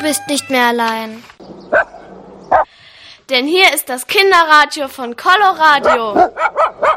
bist nicht mehr allein. Denn hier ist das Kinderradio von Coloradio.